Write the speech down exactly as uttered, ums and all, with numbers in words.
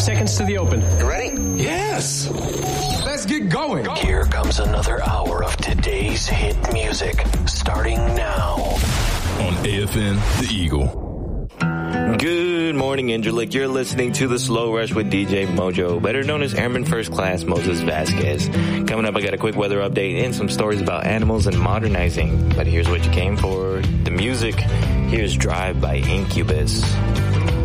seconds to the open. You ready? Yes. Let's get going. Here comes another hour of today's hit music, starting now. On A F N, The Eagle. Good morning, Interlick. You're listening to The Slow Rush with D J Mojo, better known as Airman First Class Moses Vasquez. Coming up, I got a quick weather update and some stories about animals and modernizing. But here's what you came for. The music. Here's Drive by Incubus.